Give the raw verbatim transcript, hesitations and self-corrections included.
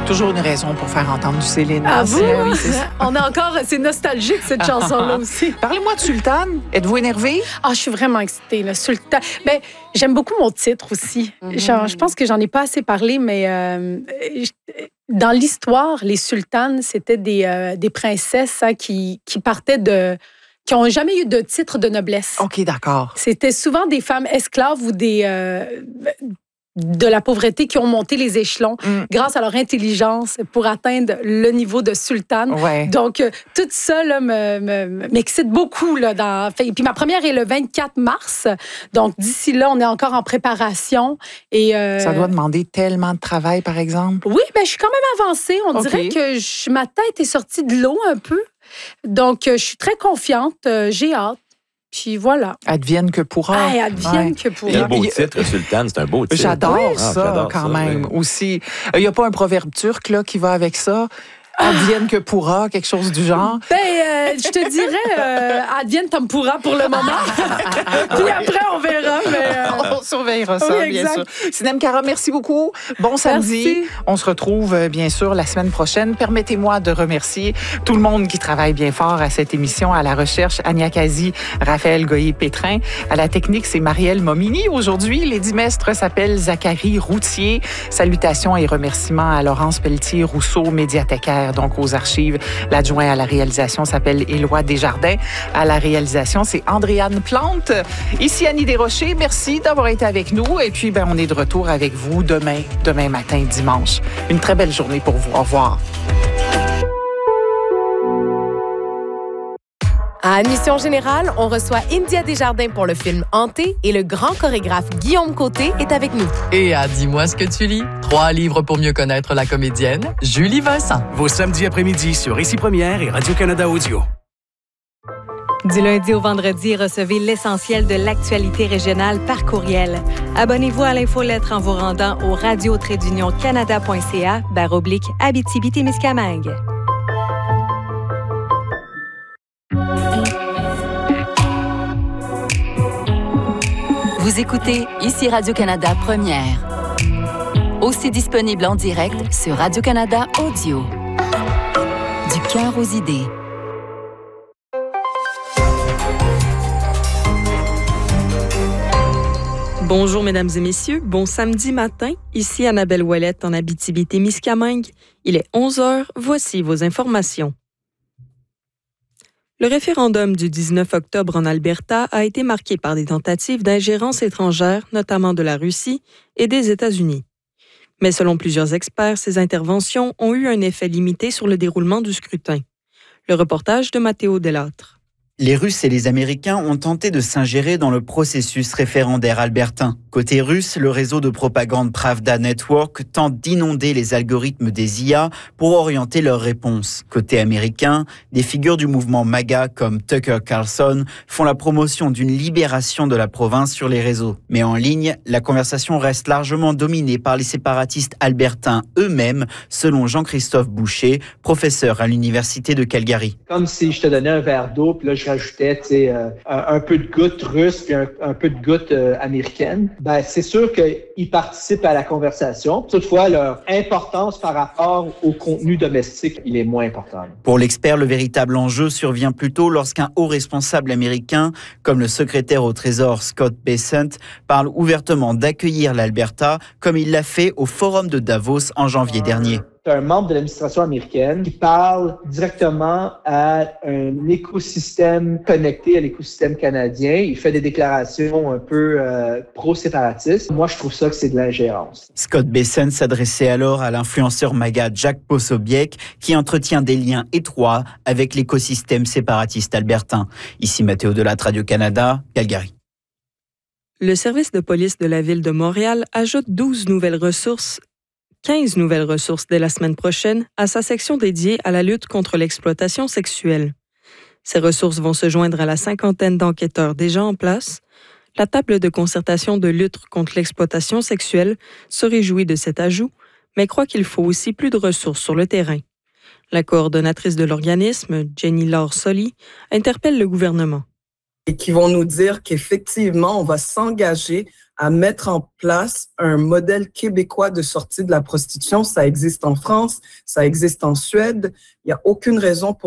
Toujours une raison pour faire entendre du Céline. Ah, vous? C'est, oui, c'est ça. On est encore... C'est nostalgique, cette chanson-là aussi. Parlez-moi de Sultan. Êtes-vous énervée? Ah, je suis vraiment excitée, le Sultan. Ben, j'aime beaucoup mon titre aussi. Mm-hmm. Genre, je pense que j'en ai pas assez parlé, mais euh, dans l'histoire, les sultanes, c'était des, euh, des princesses hein, qui, qui partaient de... qui n'ont jamais eu de titre de noblesse. OK, d'accord. C'était souvent des femmes esclaves ou des... Euh, de la pauvreté qui ont monté les échelons mm. grâce à leur intelligence pour atteindre le niveau de sultane. Ouais. Donc, euh, tout ça là, me, me, m'excite beaucoup. Là, dans... Et puis, ma première est le vingt-quatre mars. Donc, d'ici là, on est encore en préparation. Et, euh... Ça doit demander tellement de travail, par exemple. Oui, ben, je suis quand même avancée. On okay. dirait que je... ma tête est sortie de l'eau un peu. Donc, euh, je suis très confiante. Euh, j'ai hâte. Puis voilà. Advienne que pourra. Ah, advienne ouais. que pourra. Et un beau titre, Sultan, c'est un beau titre. J'adore oui. ça, ah, j'adore quand ça, même, oui. aussi. Il n'y a pas un proverbe turc là, qui va avec ça? Advienne que pourra, quelque chose du genre? Ben, euh, je te dirais, euh, advienne tam pourra pour le moment. Puis après, on verra. Mais, euh... On surveillera ça, oui, bien sûr. Sinem Cara, merci beaucoup. Bon samedi. Merci. On se retrouve, bien sûr, la semaine prochaine. Permettez-moi de remercier tout le monde qui travaille bien fort à cette émission, à la recherche, Ania Kazi, Raphaël Goyer-Pétrin. À la technique, c'est Marielle Momini. Aujourd'hui, les dimestres s'appellent Zachary Routier. Salutations et remerciements à Laurence Pelletier-Rousseau, médiathécaire, donc aux archives. L'adjoint à la réalisation s'appelle Éloi Desjardins. À la réalisation, c'est Andréane Plante. Ici Annie Desrochers. Merci d'avoir été avec nous. Et puis, ben, on est de retour avec vous demain, demain matin, dimanche. Une très belle journée pour vous. Au revoir. À Admission Générale, on reçoit India Desjardins pour le film Hanté et le grand chorégraphe Guillaume Côté est avec nous. Et à Dis-moi ce que tu lis, trois livres pour mieux connaître la comédienne, Julie Vincent. Vos samedis après-midi sur Ici Première et Radio-Canada Audio. Du lundi au vendredi, recevez l'essentiel de l'actualité régionale par courriel. Abonnez-vous à l'infolettre en vous rendant au radio trait d'union canada point c a barre oblique Abitibi-Témiscamingue. Vous écoutez Ici Radio-Canada Première. Aussi disponible en direct sur Radio-Canada Audio. Du cœur aux idées. Bonjour, mesdames et messieurs. Bon samedi matin. Ici Annabelle Ouellette en Abitibi-Témiscamingue. Il est onze heures. Voici vos informations. Le référendum du dix-neuf octobre en Alberta a été marqué par des tentatives d'ingérence étrangère, notamment de la Russie et des États-Unis. Mais selon plusieurs experts, ces interventions ont eu un effet limité sur le déroulement du scrutin. Le reportage de Mathéo Delattre. Les Russes et les Américains ont tenté de s'ingérer dans le processus référendaire albertain. Côté russe, le réseau de propagande Pravda Network tente d'inonder les algorithmes des I A pour orienter leurs réponses. Côté américain, des figures du mouvement MAGA comme Tucker Carlson font la promotion d'une libération de la province sur les réseaux. Mais en ligne, la conversation reste largement dominée par les séparatistes albertains eux-mêmes, selon Jean-Christophe Boucher, professeur à l'Université de Calgary. Comme si je te donnais un verre d'eau, puis là, je rajoutais euh, un, un peu de gouttes russes puis un, un peu de gouttes euh, américaines. Ben, c'est sûr qu'ils participent à la conversation. Toutefois, leur importance par rapport au contenu domestique, il est moins important. Pour l'expert, le véritable enjeu survient plutôt lorsqu'un haut responsable américain, comme le secrétaire au Trésor Scott Bessent, parle ouvertement d'accueillir l'Alberta, comme il l'a fait au Forum de Davos en janvier dernier. C'est un membre de l'administration américaine qui parle directement à un écosystème connecté à l'écosystème canadien. Il fait des déclarations un peu euh, pro-séparatistes. Moi, je trouve ça que c'est de l'ingérence. Scott Bessent s'adressait alors à l'influenceur MAGA Jack Posobiec, qui entretient des liens étroits avec l'écosystème séparatiste albertain. Ici Mathéo Delattre, Radio-Canada, Calgary. Le service de police de la Ville de Montréal ajoute douze nouvelles ressources quinze nouvelles ressources dès la semaine prochaine à sa section dédiée à la lutte contre l'exploitation sexuelle. Ces ressources vont se joindre à la cinquantaine d'enquêteurs déjà en place. La table de concertation de lutte contre l'exploitation sexuelle se réjouit de cet ajout, mais croit qu'il faut aussi plus de ressources sur le terrain. La coordonnatrice de l'organisme, Jenny Laure Soli, interpelle le gouvernement. et qui vont nous dire qu'effectivement, on va s'engager à mettre en place un modèle québécois de sortie de la prostitution. Ça existe en France, ça existe en Suède. Il n'y a aucune raison pour